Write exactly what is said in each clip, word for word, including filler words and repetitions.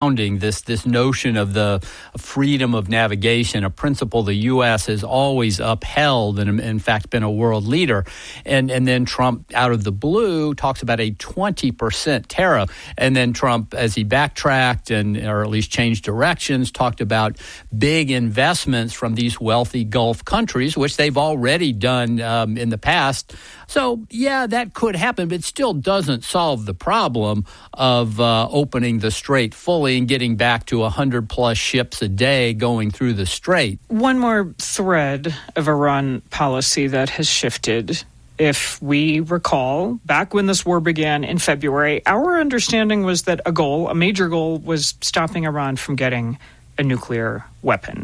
grounding, this this notion of the freedom of navigation, a principle the U S has always upheld and, in fact, been a world leader. And, and then Trump, out of the blue, talks about a twenty percent tariff. And then Trump, as he backtracked and or at least changed directions, talked about big investments from these wealthy Gulf countries, which they've already done um, in the past. So, yeah, that could happen, but it still doesn't solve the problem of uh, opening the strait fully and getting back to one hundred plus ships a day going through the strait. One more thread of Iran policy that has shifted. If we recall, back when this war began in February, our understanding was that a goal, a major goal, was stopping Iran from getting a nuclear weapon.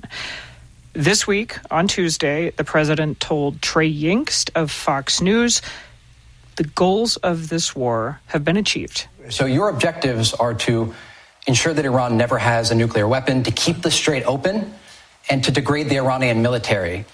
This week, on Tuesday, the president told Trey Yingst of Fox News the goals of this war have been achieved. So your objectives are to ensure that Iran never has a nuclear weapon, to keep the strait open, and to degrade the Iranian military.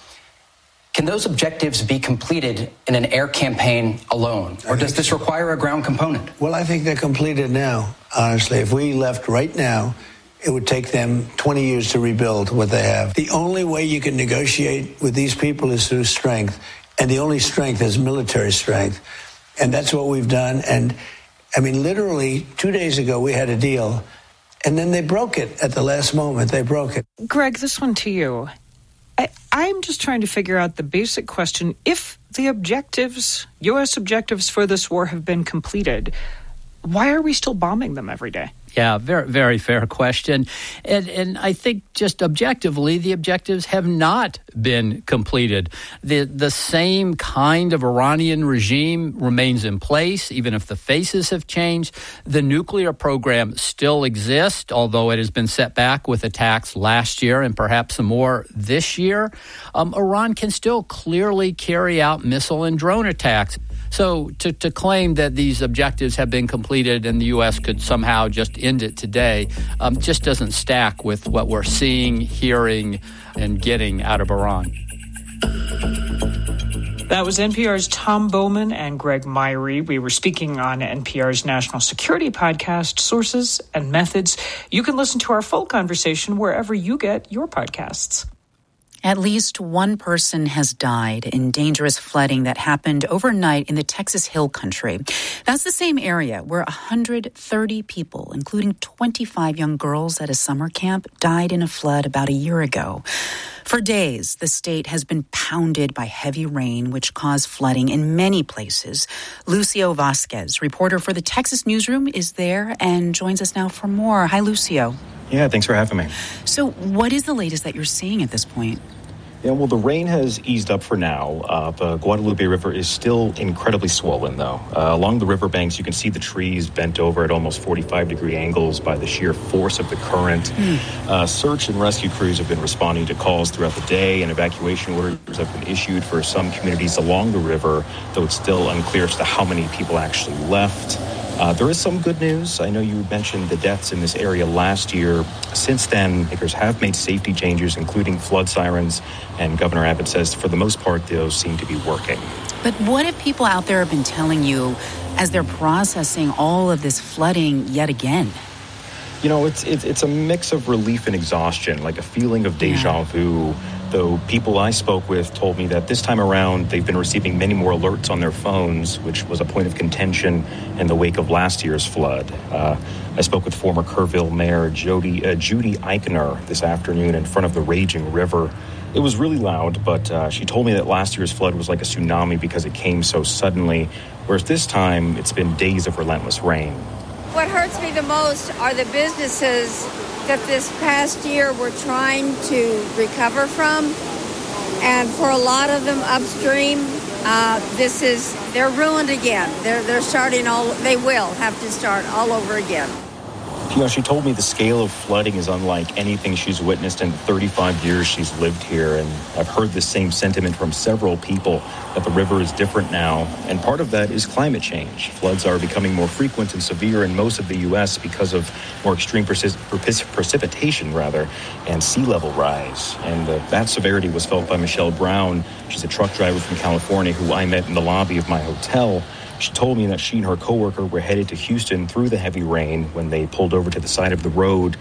Can those objectives be completed in an air campaign alone, or does this require a ground component? Well, I think they're completed now, honestly. If we left right now, it would take them twenty years to rebuild what they have. The only way you can negotiate with these people is through strength, and the only strength is military strength. And that's what we've done. And, I mean, literally, two days ago, we had a deal, and then they broke it at the last moment. They broke it. Greg, this one to you. I, I'm just trying to figure out the basic question. If the objectives, U S objectives for this war have been completed, why are we still bombing them every day? Yeah, very, very fair question. And and I think just objectively, the objectives have not been completed. The the same kind of Iranian regime remains in place, even if the faces have changed. The nuclear program still exists, although it has been set back with attacks last year and perhaps some more this year. Um, Iran can still clearly carry out missile and drone attacks. So to, to claim that these objectives have been completed and the U S could somehow just end it today um, just doesn't stack with what we're seeing, hearing, and getting out of Iran. That was N P R's Tom Bowman and Greg Myrie. We were speaking on N P R's national security podcast, Sources and Methods. You can listen to our full conversation wherever you get your podcasts. At least one person has died in dangerous flooding that happened overnight in the Texas Hill Country. That's the same area where one hundred thirty people, including twenty-five young girls at a summer camp, died in a flood about a year ago. For days, the state has been pounded by heavy rain, which caused flooding in many places. Lucio Vasquez, reporter for the Texas Newsroom, is there and joins us now for more. Hi, Lucio. Yeah, thanks for having me. So what is the latest that you're seeing at this point? Yeah, well, the rain has eased up for now. Uh, the Guadalupe River is still incredibly swollen, though. Uh, along the riverbanks, you can see the trees bent over at almost forty-five degree angles by the sheer force of the current. Mm. Uh, search and rescue crews have been responding to calls throughout the day, and evacuation orders have been issued for some communities along the river, though it's still unclear as to how many people actually left. Uh, there is some good news. I know you mentioned the deaths in this area last year. Since then, makers have made safety changes, including flood sirens, and Governor Abbott says for the most part, those seem to be working. But what if people out there have been telling you as they're processing all of this flooding yet again? You know, it's it's, it's a mix of relief and exhaustion, like a feeling of deja yeah. vu. Though people I spoke with told me that this time around they've been receiving many more alerts on their phones, which was a point of contention in the wake of last year's flood. Uh, I spoke with former Kerrville Mayor Jody, uh, Judy Eichner this afternoon in front of the raging river. It was really loud, but uh, she told me that last year's flood was like a tsunami because it came so suddenly, whereas this time it's been days of relentless rain. What hurts me the most are the businesses that this past year we're trying to recover from. And for a lot of them upstream, uh, this is, they're ruined again. They're, they're starting all, they will have to start all over again. You know, she told me the scale of flooding is unlike anything she's witnessed in the thirty-five years she's lived here. And I've heard the same sentiment from several people that the river is different now. And part of that is climate change. Floods are becoming more frequent and severe in most of the U S because of more extreme persi- perpi- precipitation, rather, and sea level rise. And uh, that severity was felt by Michelle Brown. She's a truck driver from California who I met in the lobby of my hotel. She told me that she and her coworker were headed to Houston through the heavy rain when they pulled over to the side of the road